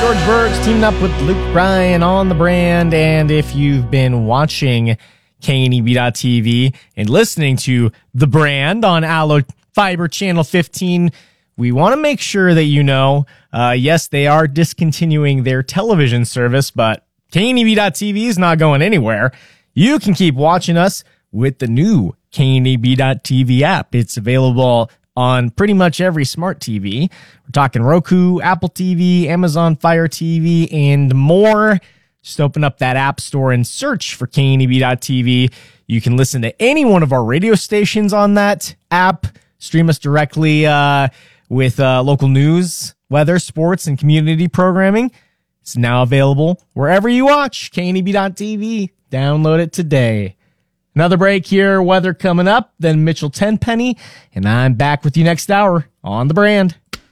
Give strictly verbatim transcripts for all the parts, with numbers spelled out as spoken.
George Bergs teamed up with Luke Bryan on the brand. And if you've been watching K N E B dot T V and listening to The Brand on Allo Fiber Channel fifteen, we want to make sure that you know, uh, yes, they are discontinuing their television service, but K N E B dot T V is not going anywhere. You can keep watching us with the new K N E B dot T V app. It's available on pretty much every smart T V. We're talking Roku, Apple T V, Amazon Fire T V, and more. Just open up that app store and search for K N E B dot T V. You can listen to any one of our radio stations on that app. Stream us directly uh, with uh, local news, weather, sports, and community programming. It's now available wherever you watch K N E B dot T V. Download it today. Another break here, weather coming up, then Mitchell Tenpenny, and I'm back with you next hour on The Brand.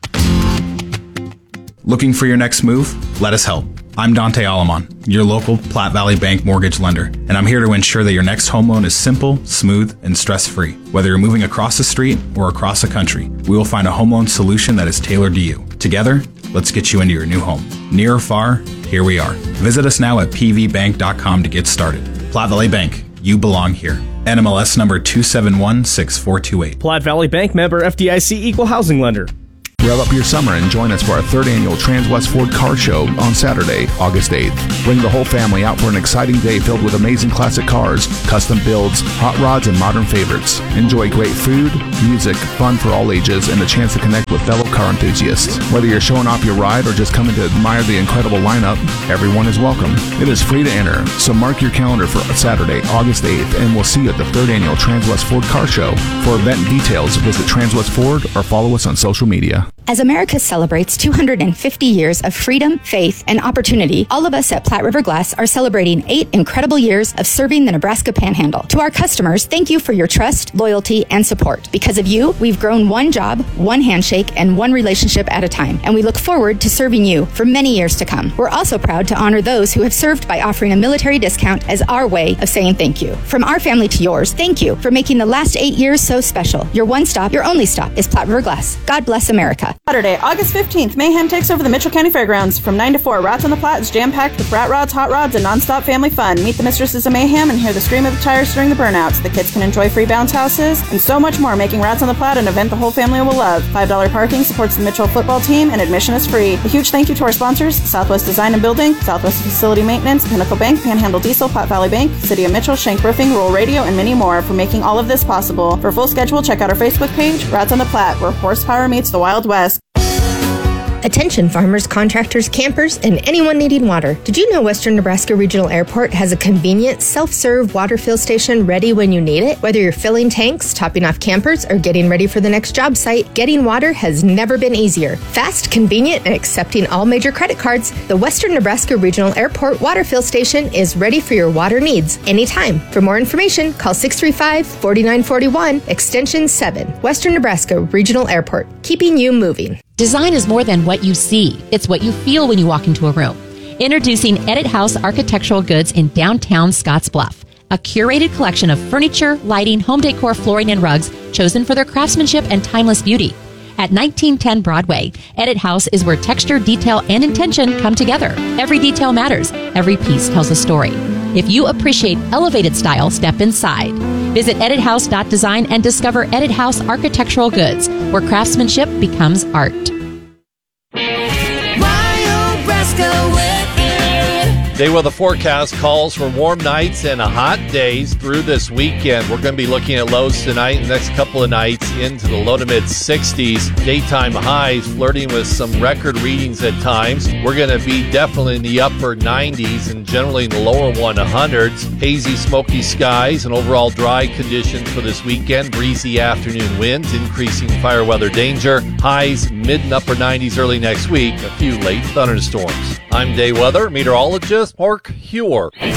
Looking for your next move? Let us help. I'm Dante Alamon, your local Platte Valley Bank mortgage lender, and I'm here to ensure that your next home loan is simple, smooth, and stress-free. Whether you're moving across the street or across the country, we will find a home loan solution that is tailored to you. Together, let's get you into your new home. Near or far, here we are. Visit us now at p v bank dot com to get started. Platte Valley Bank. You belong here. N M L S number two seven one six four two eight. Platte Valley Bank member F D I C equal housing lender. Rev up your summer and join us for our third annual Transwest Ford Car Show on Saturday, August eighth. Bring the whole family out for an exciting day filled with amazing classic cars, custom builds, hot rods, and modern favorites. Enjoy great food, music, fun for all ages, and a chance to connect with fellow car enthusiasts. Whether you're showing off your ride or just coming to admire the incredible lineup, everyone is welcome. It is free to enter, so mark your calendar for Saturday, August eighth, and we'll see you at the third annual Transwest Ford Car Show. For event details, visit Transwest Ford or follow us on social media. As America celebrates two hundred fifty years of freedom, faith, and opportunity, all of us at Platte River Glass are celebrating eight incredible years of serving the Nebraska Panhandle. To our customers, thank you for your trust, loyalty, and support. Because of you, we've grown one job, one handshake, and one relationship at a time, and we look forward to serving you for many years to come. We're also proud to honor those who have served by offering a military discount as our way of saying thank you. From our family to yours, thank you for making the last eight years so special. Your one stop, your only stop is Platte River Glass. God bless America. Saturday, August fifteenth, Mayhem takes over the Mitchell County Fairgrounds. From nine to four, Rats on the Platte is jam-packed with rat rods, hot rods, and non-stop family fun. Meet the Mistresses of Mayhem and hear the scream of the tires during the burnouts. The kids can enjoy free bounce houses and so much more, making Rats on the Platte an event the whole family will love. five dollars parking supports the Mitchell football team, and admission is free. A huge thank you to our sponsors, Southwest Design and Building, Southwest Facility Maintenance, Pinnacle Bank, Panhandle Diesel, Platte Valley Bank, City of Mitchell, Shank Roofing, Rural Radio, and many more for making all of this possible. For full schedule, check out our Facebook page, Rats on the Platte, where horsepower meets the Wild West. Attention farmers, contractors, campers, and anyone needing water. Did you know Western Nebraska Regional Airport has a convenient self-serve water fill station ready when you need it? Whether you're filling tanks, topping off campers, or getting ready for the next job site, getting water has never been easier. Fast, convenient, and accepting all major credit cards, the Western Nebraska Regional Airport water fill station is ready for your water needs anytime. For more information, call six three five, four nine four one, extension seven. Western Nebraska Regional Airport, keeping you moving. Design is more than what you see. It's what you feel when you walk into a room. Introducing Edit House Architectural Goods in downtown Scottsbluff. A curated collection of furniture, lighting, home decor, flooring, and rugs chosen for their craftsmanship and timeless beauty. At nineteen ten Broadway, Edit House is where texture, detail, and intention come together. Every detail matters. Every piece tells a story. If you appreciate elevated style, step inside. Visit edit house dot design and discover Edit House Architectural Goods, where craftsmanship becomes art. Day weather forecast calls for warm nights and hot days through this weekend. We're going to be looking at lows tonight and the next couple of nights into the low to mid sixties. Daytime highs flirting with some record readings at times. We're going to be definitely in the upper nineties and generally in the lower hundreds. Hazy, smoky skies and overall dry conditions for this weekend. Breezy afternoon winds, increasing fire weather danger. Highs mid and upper nineties early next week. A few late thunderstorms. I'm day weather meteorologist Mark Huer.